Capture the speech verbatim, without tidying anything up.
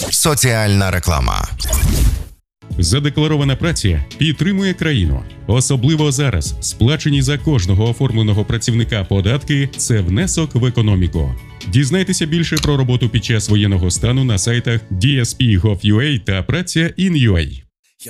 Соціальна реклама. Задекларована праця підтримує країну. Особливо зараз сплачені за кожного оформленого працівника податки – це внесок в економіку. Дізнайтеся більше про роботу під час воєнного стану на сайтах ді ес пі точка гов точка ю а та праця точка ін точка ю а.